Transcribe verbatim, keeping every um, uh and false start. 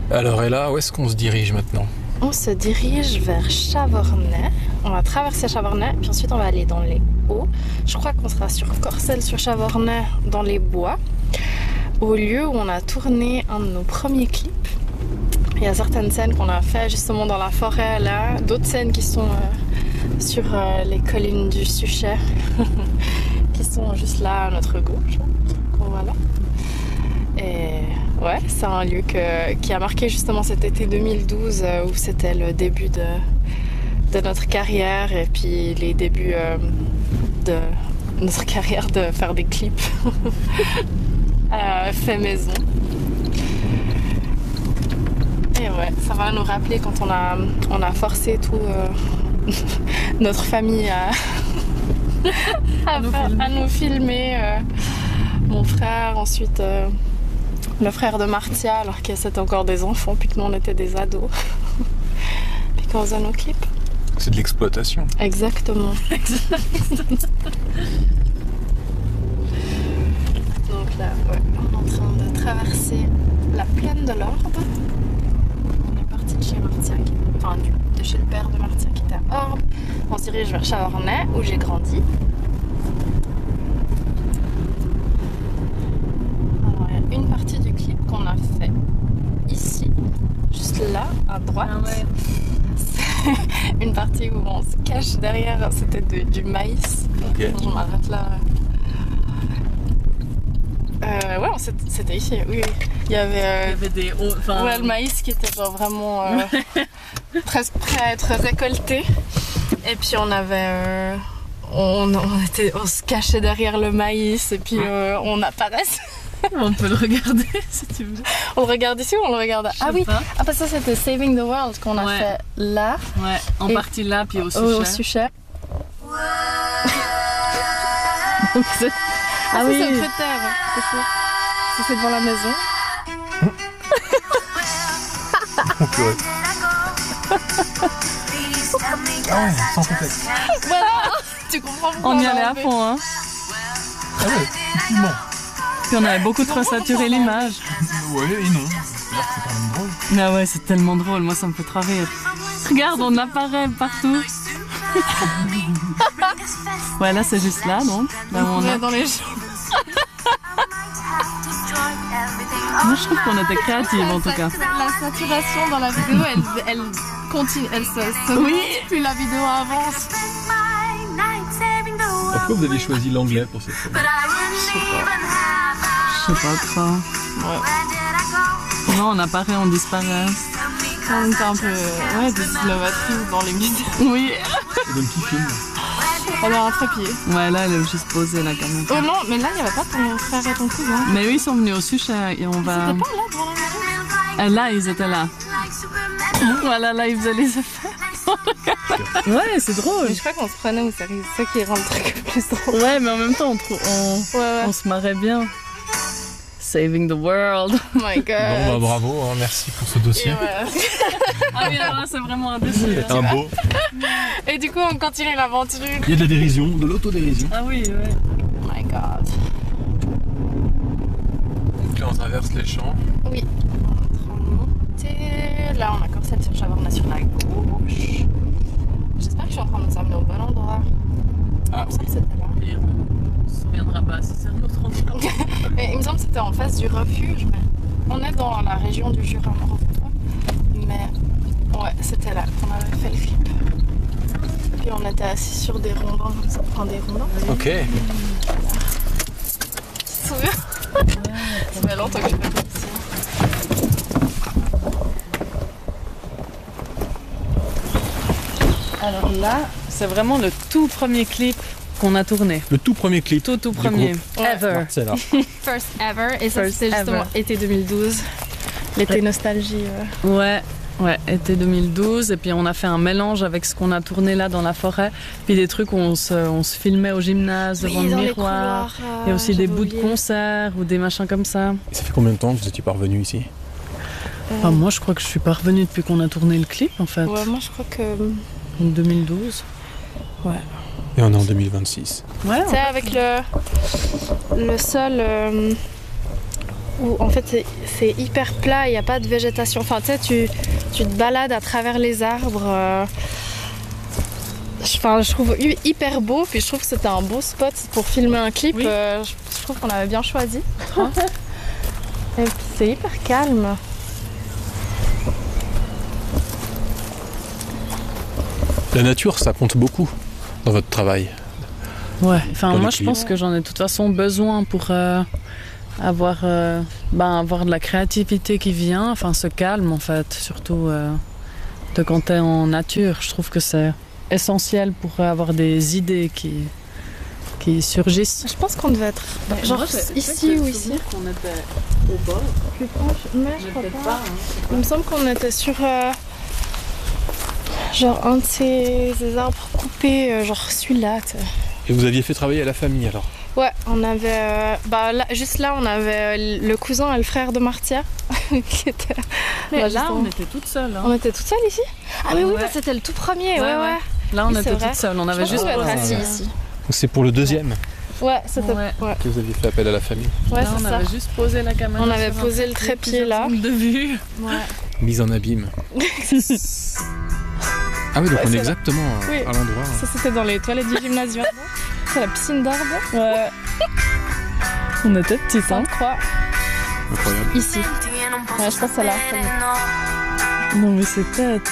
Alors et là, où est-ce qu'on se dirige maintenant? On se dirige vers Chavornay. On va traverser Chavornay, puis ensuite on va aller dans les Hauts. Je crois qu'on sera sur Corcelles sur Chavornay, dans les bois, au lieu où on a tourné un de nos premiers clips. Il y a certaines scènes qu'on a fait justement dans la forêt là, d'autres scènes qui sont euh, sur euh, les collines du Suchet, qui sont juste là à notre gauche. Voilà. Et ouais, c'est un lieu que, qui a marqué justement cet été deux mille douze euh, où c'était le début de, de notre carrière et puis les débuts euh, de notre carrière de faire des clips euh, fait maison. Et ouais, ça va nous rappeler quand on a, on a forcé tout euh, notre famille à, à, nous, faire, filmer. à nous filmer. Euh, mon frère, ensuite euh, le frère de Martia, alors que c'était encore des enfants, puis que nous on était des ados. Puis qu'on faisait nos clips. C'est de l'exploitation. Exactement. Donc là, ouais, on est en train de traverser la plaine de l'Orbe. De chez Martia, enfin du, de chez le père de Martia qui était à Orbe. On se dirige vers Chavornay où j'ai grandi. Alors il y a une partie du clip qu'on a fait ici, juste là à droite. Ah ouais. C'est une partie où on se cache derrière, c'était de, du maïs. Okay. Je m'arrête là. Euh, ouais, c'était ici, oui, oui. Il y avait, euh, il y avait des hauts, enfin... ouais, le maïs qui était genre vraiment euh, presque prêt à être récolté. Et puis on avait, euh, on, on, était, on se cachait derrière le maïs et puis euh, on apparaissait. On peut le regarder si tu veux. On le regarde ici ou on le regarde? Ah oui, pas. Ah parce que ça c'était Saving the World qu'on a ouais. fait là. Ouais, en et partie là puis au Suchet. Au, au Suchet. Donc c'est... Ah, ah oui, c'est le critère. Ça c'est devant la maison. Okay. Ah ouais, sans contexte. Voilà, tu comprends pourquoi on y allait à fond, hein. Ah ouais, effectivement. Puis on avait beaucoup trop saturé l'image. Ouais et non. C'est quand même drôle. Ah ouais, c'est tellement drôle, moi ça me fait trop rire. Regarde, on apparaît partout. Ouais, là c'est juste là, donc. Là, on est dans les gens. Moi je trouve qu'on était créative en tout cas. La saturation dans la vidéo, elle, elle continue, elle se, se oui. Plus la vidéo avance. Pourquoi vous avez choisi l'anglais pour cette fois? Je sais pas. Je sais pas trop. Ouais. Non, on apparaît, on disparaît. On était un peu ouais, des innovatrices dans les vidéos. Oui. Et donc qui filme? Elle a un trépied. Ouais, là, elle est juste posée là quand même. Oh non, mais là, il n'y avait pas ton frère et ton cousin. Mais eux, ils sont venus au Suchet et on va... C'était pas là devant la maison? Là, ils étaient là. Voilà, là, ils faisaient les affaires. Ouais, c'est drôle. Mais je crois qu'on se prenait au sérieux, c'est ça qui rend le truc plus drôle. Ouais, mais en même temps, on, on, ouais, ouais. on se marrait bien. Saving the world. Oh my god. Bon, bah, bravo, hein, merci pour ce dossier. Ouais. Ah oui, là, c'est vraiment un dossier. C'est un beau. Et du coup, on continue l'aventure. Il y a de la dérision, de l'autodérision. Ah oui, ouais. Oh my god. Donc là, on traverse les champs. Oui. On est en train de monter. Là, on a Corcelles sur Chavornay sur la gauche. J'espère que je suis en train de nous amener au bon endroit. Ah, il me semble que c'était là. On se souviendra pas si c'est un autre endroit. Mais il me semble que c'était en face du refuge. Mais on est dans la région du Jura Morvantois. Mais ouais, c'était là qu'on avait fait le clip. Puis on était assis sur des rondins, comme ça prend des rondins. Ok. Voilà. Tu te souviens? Ça fait longtemps que je suis pas ici. Alors là, c'est vraiment le tout premier clip qu'on a tourné. Le tout premier clip. Tout tout premier. Ouais. Ever. C'est là. First ever. Et ça First c'était justement ever. été deux mille douze. L'été ouais. nostalgie. Ouais. ouais, ouais, été deux mille douze. Et puis on a fait un mélange avec ce qu'on a tourné là dans la forêt. Puis des trucs où on se, on se filmait au gymnase devant oui, le dans miroir. Et aussi des bouts de concerts ou des machins comme ça. Et ça fait combien de temps que vous étiez pas revenu ici? euh... enfin, moi je crois que je suis pas revenue depuis qu'on a tourné le clip en fait. Ouais, moi je crois que... En deux mille douze. Ouais. Et on est en deux mille vingt-six. Ouais. C'est avec le, le sol, euh, où en fait c'est, c'est hyper plat, il n'y a pas de végétation. Enfin, tu sais, tu, tu te balades à travers les arbres. Euh... Enfin, je trouve hyper beau, puis je trouve que c'était un beau spot pour filmer un clip. Oui. Euh, je, je trouve qu'on avait bien choisi. Et puis c'est hyper calme. La nature, ça compte beaucoup dans votre travail. Ouais, enfin Dans moi les je pense que j'en ai de toute façon besoin pour euh, avoir, euh, ben, avoir de la créativité qui vient, enfin ce calme en fait, surtout euh, de quand t'es en nature. Je trouve que c'est essentiel pour avoir des idées qui, qui surgissent. Je pense qu'on devait être genre ici ou ici. Qu'on était au bord. Plus proche, mais je crois pas. pas hein. Il me semble qu'on était sur euh, genre un de ces, ces arbres coupés, euh, genre celui-là. t'sais. Et vous aviez fait travailler à la famille alors? Ouais, on avait. Euh, bah, là, juste là, on avait euh, le cousin et le frère de Martia. qui était, Mais bah, là juste on en- était toutes seules. hein. on était toutes seules ici. Ah, mais oui, Ouais. bah, c'était le tout premier, ouais, Ouais, ouais. ouais. Là on Oui, c'est était vrai. toutes seules, on Je avait pense juste qu'on devait être posé, assis euh, ici. C'est pour le deuxième Ouais, c'était. Ouais. Ouais, que vous aviez fait appel à la famille. ouais, là, c'est on ça. avait juste posé la caméra. On avait sur un posé le trépied, trépied, là. plusieurs angles de vue. Ouais. Mise en abîme. Ah oui, donc Ouais, on est c'est exactement Oui. à l'endroit. Ça, c'était dans les toilettes du gymnasium. C'est la piscine d'arbres. Ouais. On était petites, hein. Sainte-Croix, Incroyable. ici. Ouais, je pense que c'est là. Non mais c'était